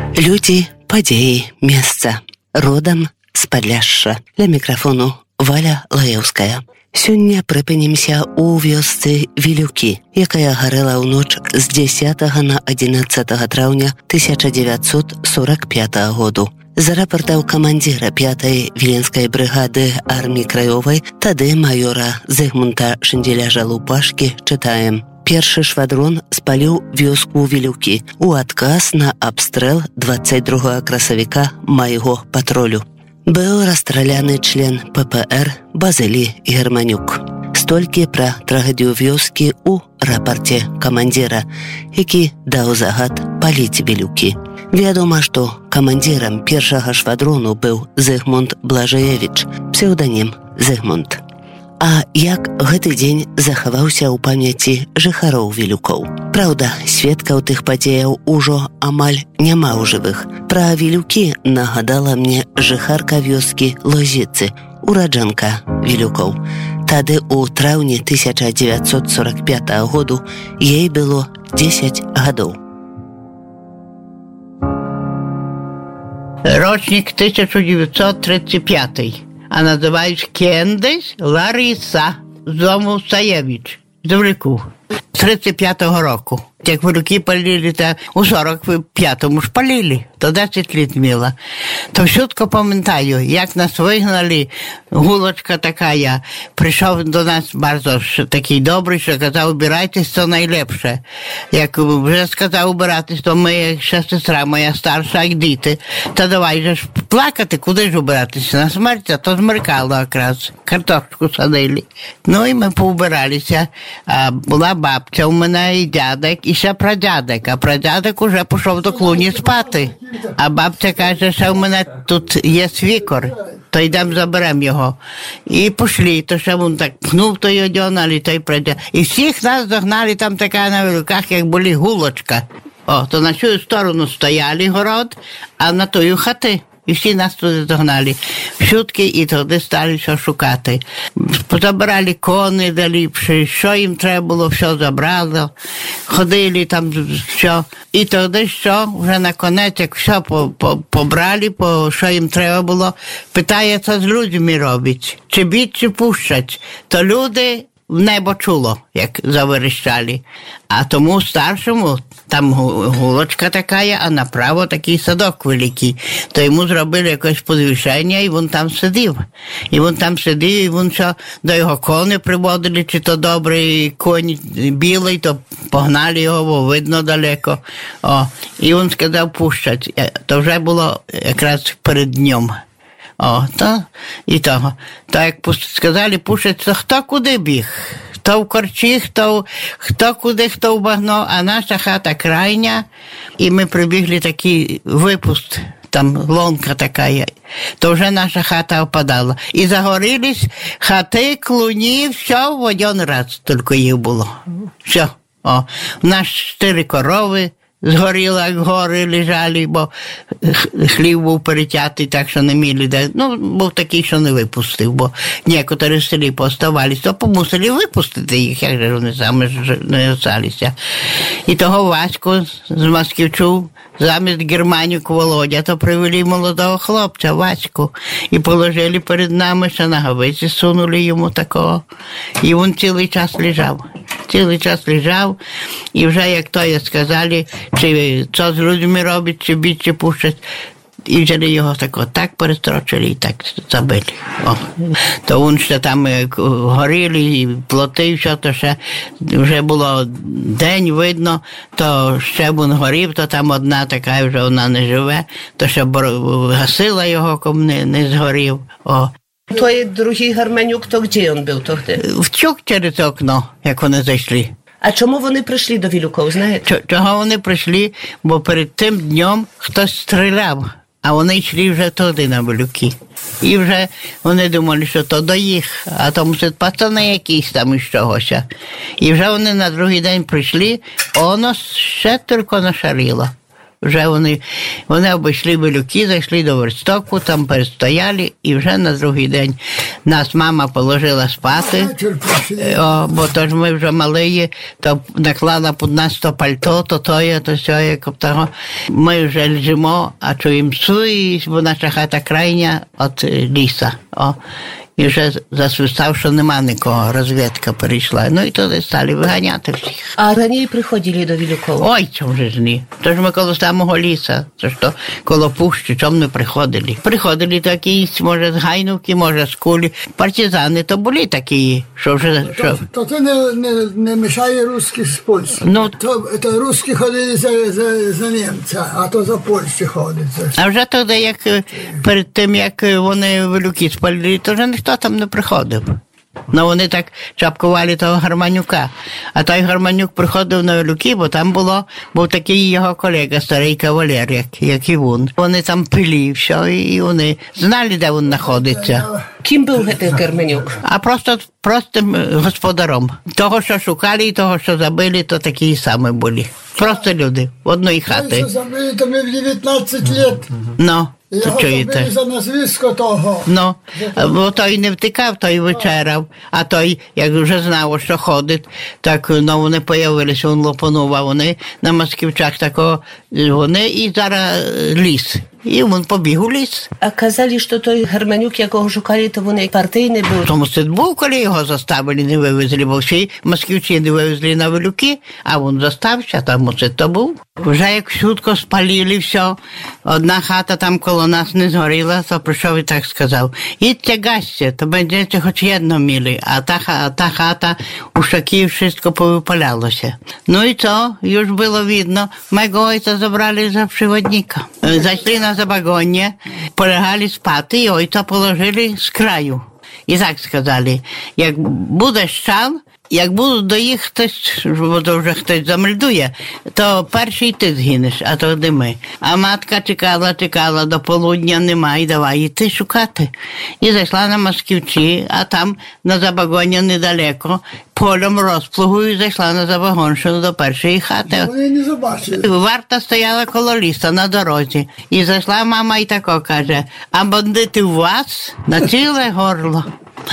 Людзі, падзеі, месца. Родам з Падляшша. Ля мікрафону Валя Лаеўская. Сёння прыпынімся ў вёсцы Вілюкі, якая гарэла ў ноч з 10 на 11 траўня 1945 году. За рапартаў камандзіра 5-й віленскай брыгады арміі краёвай, тады майора Зыгмунта Шынделя-Жалупашкі, чытаем: першы швадрон спаліў вёску Вілюкі у адказ на абстрэл 22 красавіка майго патрулю. Быў расстраляны член ППР Базылі Германюк. Столькі пра трагедыю вёскі ў рапарце камандзіра, які даў загад паліць Вілюкі. Вядома, што камандзірам першага швадрону быў Зыгмунд Блажаевіч, псеўданім Зыгмунд. А як гэты дзень захаваўся ў памяці жыхароў Вілюкоў? Праўда, сведкаў тых падзеяў ужо амаль няма ў жывых. Пра Вілюкі нагадала мне жыхарка вёскі Лозіцы, ураджанка Вілюкоў. Тады ў траўні 1945 году ей было 10 гадоў. Рочник 1935, а називають Кендесь Лариса з дому Саєвич, з Добряку, 35-го року. Як Вілюки палили, то у 45-му ж палили, то 10 літ мила. То чітко пам'ятаю, як нас вигнали, гулочка така я. Прийшов до нас bardzo такий добрий, що казав, убирайтесь, то найлепше. Як вже сказав убиратись, то ми, ще сестра моя старша, як діти, то давай же ж плакати, куди ж убиратися? На смерть, а то змеркало якраз, картошку садили. Ну і ми поубиралися. А була бабця у мене і дядек, і ще прадядек, а прадядек уже пішов до клуні спати. А бабця каже, що в мене тут є свікор, то йдемо заберемо його. І пішли, то ще він так пнув той одягнали, той прадядек. І всіх нас догнали там така на Вілюках, як були гулочка. О, то на цю сторону стояли город, а на тою хати. І всі нас туди догнали. Шутки, і тоді стали що шукати. Позабирали кони доліпші, що їм треба було, все забрали. Ходили там, що. І тоді що, вже на конець, як все побрали, що їм треба було, питається з людьми робить. Чи біть, чи пущать. То люди в небо чуло, як заверещали. А тому старшому, там гулочка така, а направо такий садок великий. То йому зробили якесь підвищення, і він там сидів. І він там сидів, і він що, до його кони приводили, чи то добрий конь білий, то погнали його, бо видно далеко. О, і він сказав пущать. То вже було якраз перед днем. О, то і того. То як сказали пушать, то хто куди біг? Хто в корчі, хто куди, хто в багно, а наша хата крайня. І ми прибігли такий випуск, там лонка така є. То вже наша хата опадала. І загорілись хати, клуні, все в один раз тільки їх було. Все. О, у нас 4 корови згоріло, як гори лежали, бо хлів був перетятий, так що не міли де. Ну, був такий, що не випустив, бо некоторі в селі поставались, то помусили випустити їх, як же вони саме не осталися. І того Ваську з Москівчук замість Германюк Володя, то привели молодого хлопця, Ваську, і положили перед нами, що ногавиці сунули йому такого. І він цілий час лежав. І вже, як то я сказали, чи що з людьми робить, чи бить, чи пушать. І вже його так перестрочили і так забили. О. То він ще там горіли, і плоти, все, то ще вже було день видно, то ще він горів, то там одна така, вже вона не живе, то ще гасила його, кому не згорів. О. Той другий Германюк, то де він був тоді? Втік через окно, як вони зайшли. А чому вони прийшли до Вілюков, знаєте? Чого вони прийшли? Бо перед тим днем хтось стріляв, а вони йшли вже туди на Вілюки. І вже вони думали, що то до їх, а то мусить пацани якісь там із чогось. І вже вони на другий день прийшли, воно ще тільки нашаріло. Вже вони Вони обійшли Вилюки, зайшли до верстоку, там перестояли, і вже на другий день нас мама положила спати, бо то ж ми вже мали, то наклала під нас то пальто, то тоє, то сьоє, того. Ми вже лежимо, а чуємо суй, бо наша хата крайня від ліса. І вже засвистав, що нема нікого, розвідка перейшла. Ну і тоді стали виганяти всіх. А раніше приходили до Вилюков? Ой, чому ж ні? Тож ми коло самого ліса, то що коло пущі, чому не приходили? Приходили такі, може, з Гайнувки, може, з Кулі. Партизани то були такі, що вже... То це не мішає русські з Польщі. Ну, то русські ходили за німця, а то за Польщі ходять. А вже тоді, як перед тим, як вони Вилюки спалили, то вже ніхто там не приходив. Ну, вони так чапкували того Гарманюка. А той Гарманюк приходив на Вилюки, бо там був такий його колега, старий кавалер, як і він. Вони там пили, все, і вони знали, де він знаходиться. Ким був цей Гарманюк? А просто простим господаром. Того, що шукали, і того, що забили, то такі самі були. Просто люди, в одної хати. Що забили, то ми в 19 років. Ну. Його забили за назвисько того. Ну, бо той не втикав, той вечерав, а той, як вже знав, що ходить, так, ну, вони появилися, він лопанув, а вони на Москівчах такого, вони і зараз ліс. І він побіг у ліс. А казали, що той Гарманюк, якого шукали, то він партійний був. Тому це був, коли його заставили, не вивезли, бо всі москівці не вивезли на Вилюки, а він застався, тому це то був. Вже як швидко спалили все, одна хата там коло нас не згоріла, то прийшов і так сказав: «Ідьте, гасьте, то будете хоч одно мили», а та хата у шаки wszystko повипалялося. Ну і то, już було видно, мого ojca забрали за przewodnika. Зайшли на забагоння, полягали спати, і ojca положили з краю. І так сказали: як буде щал, як будуть до їх хтось, бо то вже хтось замельдує, то перший ти згинеш, а то де ми. А матка чекала, до полудня нема, і давай йти шукати. І зайшла на Москівці, а там на забагоння недалеко, полем розплугу, і зайшла на забагонщину до першої хати. Вони не побачили. Варта стояла коло ліса на дорозі. І зайшла мама і тако каже: «А бандити у вас на ціле горло».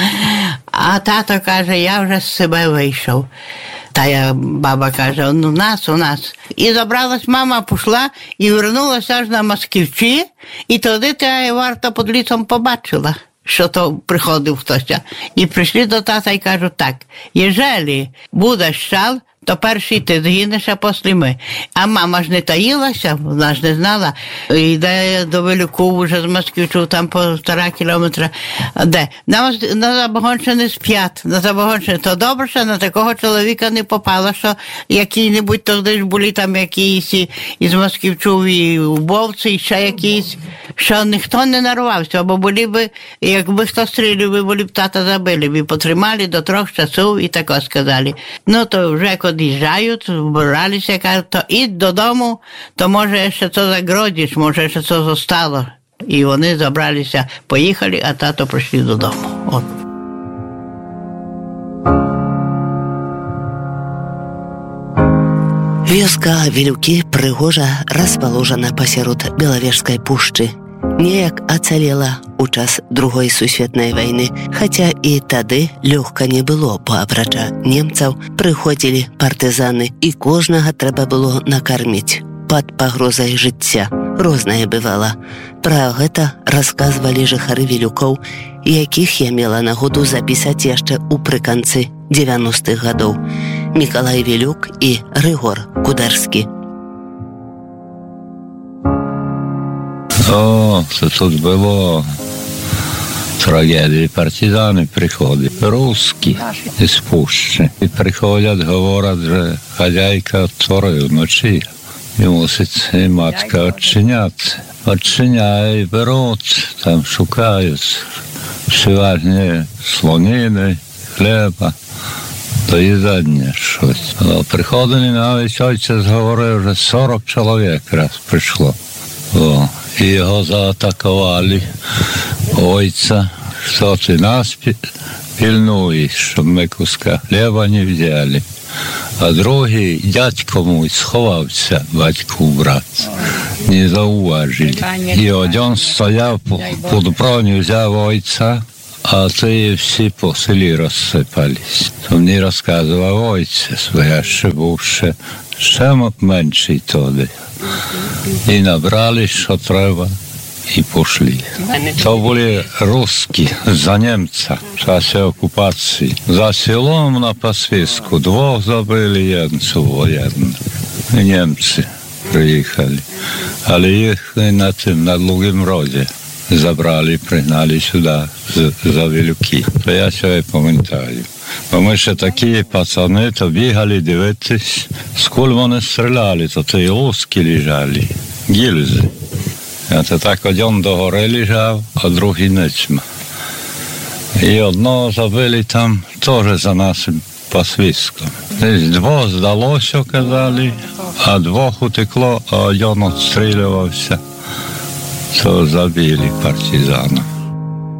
А тато каже: «Я вже з себе вийшов». Та баба каже: «У нас». І забралась мама, пішла і вернулася аж на Москівці, і тоді та варта під лісом побачила, що то приходив хтось. І прийшли до тата і кажуть так: «Єжелі буде щал, то перший ти згинеш, а після ми». А мама ж не таїлася, вона ж не знала. Йде до Вилюку вже з Москвичу, там по 1,5 кілометра. Де? На Забагонщині сп'ять. На Забагонщині. То добре, що на такого чоловіка не попало, що які-небудь тоді ж були там якісь із Москвичу і убовці, і ще якісь, що ніхто не нарвався, бо були б, якби хто стрілив, ви були б тата забили, ви потримали до 3 часов і тако сказали. Ну, то вже як од'їжджають, вбиралися, кажуть: «То ідь додому, то може ще це загродиш, може ще це зостало». І вони забралися, поїхали, а тато прийшли додому. От. Вёска Вилюки прыгожа расположана пасярод Белавежскай пушчы. Неяк ацалела у час Другой сусветнай вайны, хаця і тады лёгка не было, бо апрача немцаў прыходзілі партызаны, і кожнага трэба было накарміць пад пагрозай жыцця. Рознае бывала. Пра гэта расказвалі жыхары Вилюкоў, якіх я мела нагоду запісаць яшчэ ў прыканцы 90-х гадоў. Мікалай Вилюк і Рыгор Кударскі. О, це тут було трагедії. Партизани приходять, русські із Пущі. І приходять, говорять, що хазяйка відтворює вночі. І мусить і матка відчинятися. Відчиняє, беруть, там шукають. Переважно слонини, хліба, доїдання щось. Приходили навіть, отець говорив, що 40 чоловік раз прийшло. О, і його заатакували. Ойця, що ти нас пильнуєш, щоб ми куска хліба не взяли. А другий дядько мій сховався, батьку брат. nie zauważyli. I on стояв pod bronią, wziął ojca, a te всі по селі розсипались. То мені розказував ojciec, бо я ще був ще менший тоді. І набрали, що треба, і пішли. To byli Ruski za Niemca w czasie okupacji. Za селом na Paswisku 2 zabili jeńców wojennych. Niemcy przyjechali, ale ich na Długim Rodzie zabrali, przygnali сюди za Wielki. To ja sobie pamiętam. Bo my ще такі пацани, то бігали дивитись, скуль вони стріляли, то ті луски лежали, гільзи. Це так один догори лежав, а другий нічма. І одного забили там теж за нашим Пасвіском. Десь 2 здалося, казали, а 2 утекло, а один відстрілювався. То забили партизана.